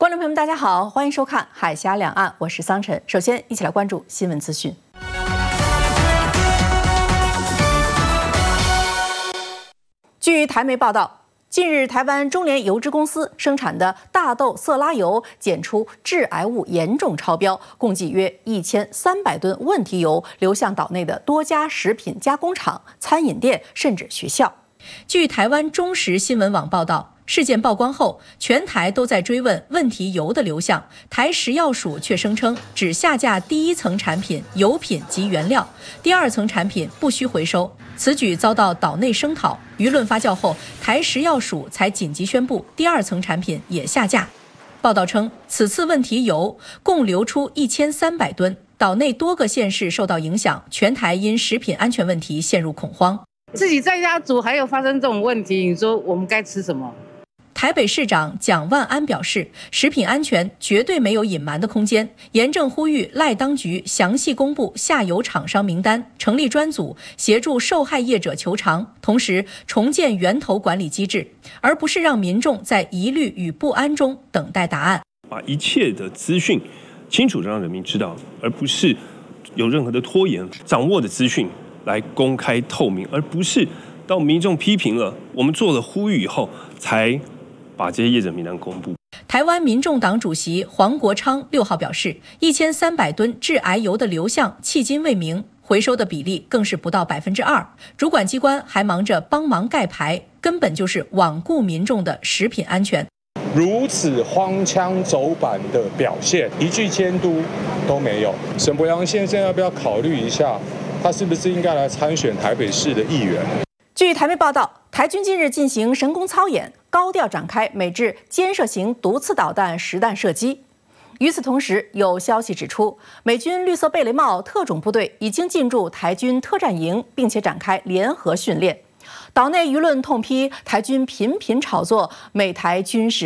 观众朋友们，大家好，欢迎收看《海峡两岸》，我是桑晨。首先，一起来关注新闻资讯。据台媒报道，近日台湾中联油脂公司生产的大豆色拉油检出致癌物严重超标，共计约1300吨问题油流向岛内的多家食品加工厂、餐饮店甚至学校。据台湾中时新闻网报道，事件曝光后，全台都在追问问题油的流向，台食药署却声称只下架第一层产品油品及原料，第二层产品不需回收。此举遭到岛内声讨，舆论发酵后，台食药署才紧急宣布第二层产品也下架。报道称，此次问题油共流出1300吨，岛内多个县市受到影响，全台因食品安全问题陷入恐慌。 自己在家煮还有发生这种问题，你说我们该吃什么？ 台北市长蒋万安表示，食品安全绝对没有隐瞒的空间，严正呼吁赖当局详细公布下游厂商名单，成立专组协助受害业者求偿，同时重建源头管理机制，而不是让民众在疑虑与不安中等待答案。 把一切的资讯清楚地让人民知道，而不是有任何的拖延，掌握的资讯来公开透明，而不是到民众批评了，我们做了呼吁以后才把这些业者名单公布。 台湾民众党主席黄国昌6号表示，1300吨致癌油的流向迄今未明，回收的比例更是不到2%，主管机关还忙着帮忙盖牌，根本就是罔顾民众的食品安全。 如此荒腔走板的表现，一句监督都没有。沈伯洋先生要不要考虑一下，他是不是应该来参选台北市的议员？ 据台媒报道，台军近日进行神功操演，高调展开美制肩射型毒刺导弹实弹射击。与此同时，有消息指出，美军绿色贝雷帽特种部队已经进驻台军特战营，并且展开联合训练。岛内舆论痛批台军频频炒作美台军事